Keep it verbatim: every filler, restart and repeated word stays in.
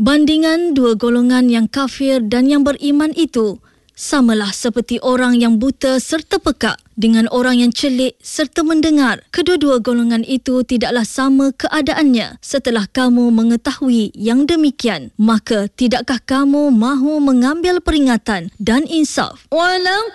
Bandingan dua golongan yang kafir dan yang beriman itu samalah seperti orang yang buta serta pekak dengan orang yang celik serta mendengar. Kedua-dua golongan itu tidaklah sama keadaannya. Setelah kamu mengetahui yang demikian, maka tidakkah kamu mahu mengambil peringatan dan insaf? Walau